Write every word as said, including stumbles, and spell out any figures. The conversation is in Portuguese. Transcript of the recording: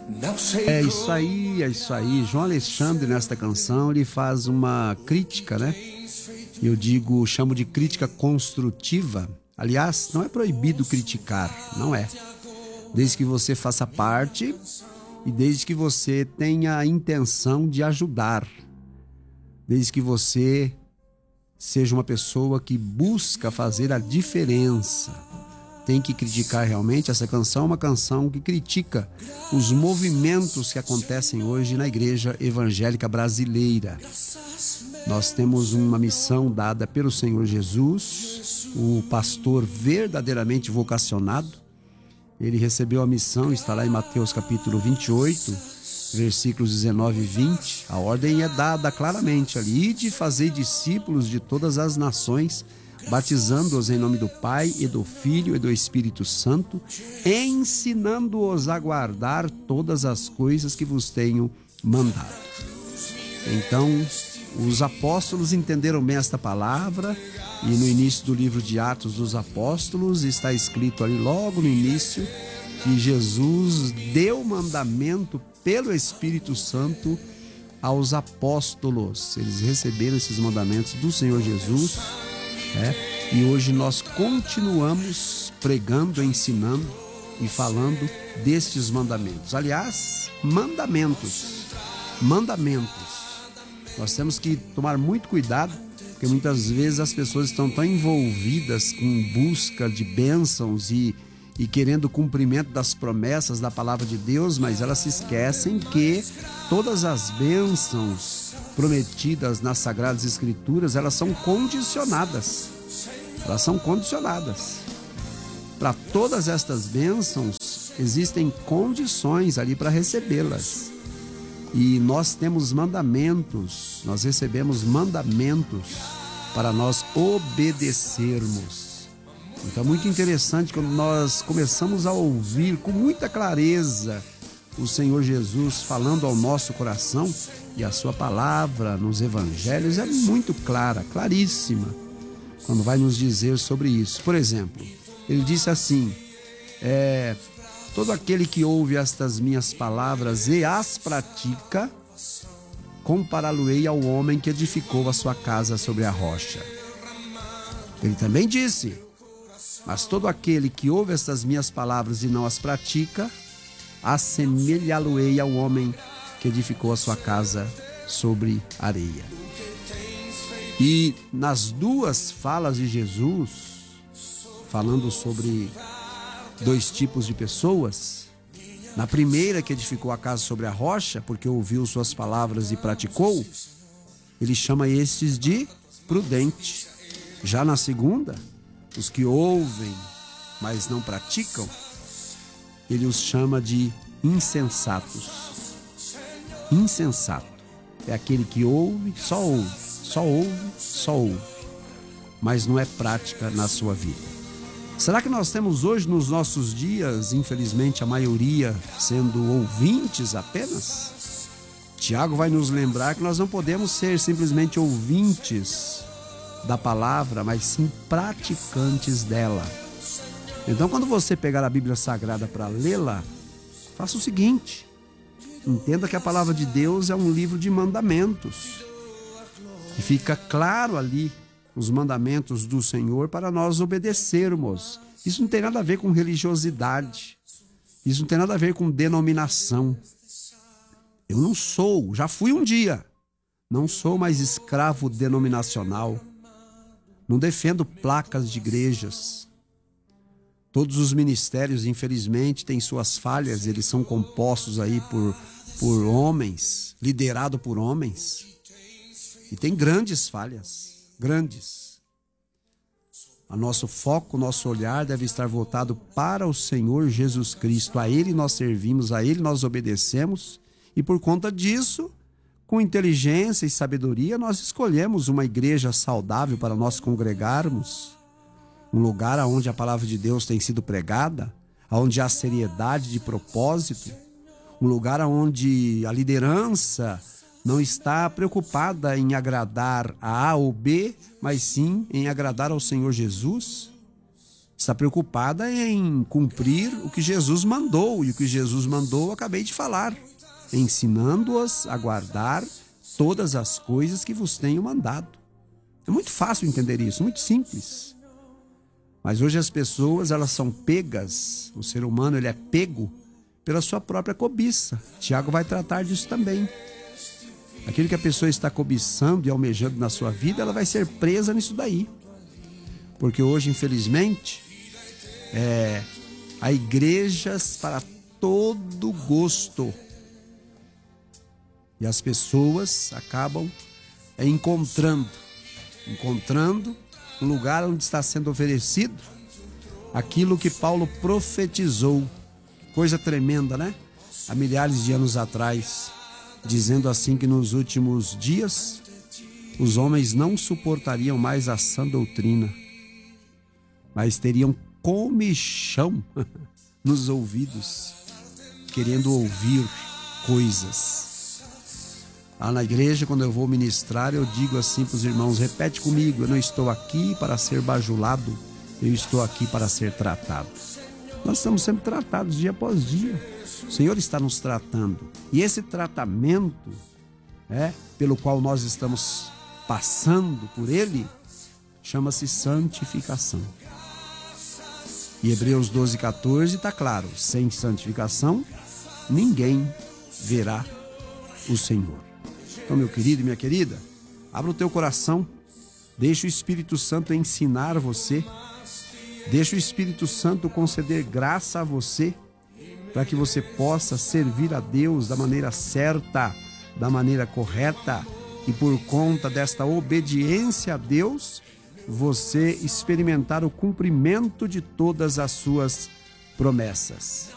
É isso aí, é isso aí. João Alexandre, nesta canção, ele faz uma crítica, né? Eu digo, chamo de crítica construtiva. Aliás, não é proibido criticar, não é. Desde que você faça parte e desde que você tenha a intenção de ajudar. Desde que você seja uma pessoa que busca fazer a diferença. Tem que criticar realmente. Essa canção é uma canção que critica os movimentos que acontecem hoje na igreja evangélica brasileira. Nós temos uma missão dada pelo Senhor Jesus, o pastor verdadeiramente vocacionado. Ele recebeu a missão, está lá em Mateus capítulo vinte e oito, versículos dezenove e vinte. A ordem é dada claramente ali: ide fazer discípulos de todas as nações, batizando-os em nome do Pai e do Filho e do Espírito Santo, ensinando-os a guardar todas as coisas que vos tenho mandado. Então, os apóstolos entenderam bem esta palavra, e no início do livro de Atos dos Apóstolos está escrito ali logo no início que Jesus deu mandamento pelo Espírito Santo aos apóstolos. Eles receberam esses mandamentos do Senhor Jesus, né? E hoje nós continuamos pregando, ensinando e falando destes mandamentos. Aliás, mandamentos, mandamentos. Nós temos que tomar muito cuidado, porque muitas vezes as pessoas estão tão envolvidas com busca de bênçãos e, e querendo o cumprimento das promessas da palavra de Deus, mas elas se esquecem que todas as bênçãos prometidas nas Sagradas Escrituras, elas são condicionadas. Elas são condicionadas. Para todas estas bênçãos, existem condições ali para recebê-las. E nós temos mandamentos, nós recebemos mandamentos para nós obedecermos. Então é muito interessante quando nós começamos a ouvir com muita clareza o Senhor Jesus falando ao nosso coração, e a sua palavra nos evangelhos é muito clara, claríssima, quando vai nos dizer sobre isso. Por exemplo, ele disse assim, é... todo aquele que ouve estas minhas palavras e as pratica, compará-lo-ei ao homem que edificou a sua casa sobre a rocha. Ele também disse, mas todo aquele que ouve estas minhas palavras e não as pratica, assemelhá-lo-ei ao homem que edificou a sua casa sobre areia. E nas duas falas de Jesus, falando sobre dois tipos de pessoas, na primeira, que edificou a casa sobre a rocha, porque ouviu suas palavras e praticou, ele chama estes de prudente. Já na segunda, os que ouvem, mas não praticam, ele os chama de insensatos. Insensato é aquele que ouve, só ouve, só ouve, só ouve, mas não é prática na sua vida. Será que nós temos hoje nos nossos dias, infelizmente a maioria, sendo ouvintes apenas? Tiago vai nos lembrar que nós não podemos ser simplesmente ouvintes da palavra, mas sim praticantes dela. Então, quando você pegar a Bíblia Sagrada para lê-la, faça o seguinte: entenda que a palavra de Deus é um livro de mandamentos. E fica claro ali os mandamentos do Senhor para nós obedecermos. Isso não tem nada a ver com religiosidade. Isso não tem nada a ver com denominação. Eu não sou, já fui um dia, não sou mais escravo denominacional. Não defendo placas de igrejas. Todos os ministérios, infelizmente, têm suas falhas. Eles são compostos aí por, por homens, liderado por homens. E tem grandes falhas. Grandes. O nosso foco, o nosso olhar deve estar voltado para o Senhor Jesus Cristo. A Ele nós servimos, a Ele nós obedecemos, e por conta disso, com inteligência e sabedoria, nós escolhemos uma igreja saudável para nós congregarmos, um lugar onde a palavra de Deus tem sido pregada, onde há seriedade de propósito, um lugar onde a liderança não está preocupada em agradar a A ou B, mas sim em agradar ao Senhor Jesus. está preocupada em cumprir o que Jesus mandou, e o que Jesus mandou eu acabei de falar, ensinando-as a guardar todas as coisas que vos tenho mandado. É muito fácil entender isso, muito simples. Mas hoje as pessoas, elas são pegas, o ser humano ele é pego pela sua própria cobiça. Tiago vai tratar disso também. Aquilo que a pessoa está cobiçando e almejando na sua vida, ela vai ser presa nisso daí. Porque hoje, infelizmente, é, há igrejas para todo gosto. E as pessoas acabam é, encontrando, encontrando um lugar onde está sendo oferecido aquilo que Paulo profetizou. Coisa tremenda, né? Há milhares de anos atrás, dizendo assim que nos últimos dias os homens não suportariam mais a sã doutrina, mas teriam comichão nos ouvidos, querendo ouvir coisas. Lá na igreja, quando eu vou ministrar, eu digo assim para os irmãos, repete comigo, eu não estou aqui para ser bajulado, eu estou aqui para ser tratado. Nós estamos sendo tratados dia após dia. O Senhor está nos tratando. E esse tratamento, é, pelo qual nós estamos passando por ele, chama-se santificação. E Hebreus doze, quatorze está claro, sem santificação, ninguém verá o Senhor. Então, meu querido e minha querida, abra o teu coração, deixa o Espírito Santo ensinar você, deixa o Espírito Santo conceder graça a você, para que você possa servir a Deus da maneira certa, da maneira correta, e por conta desta obediência a Deus, você experimentar o cumprimento de todas as suas promessas.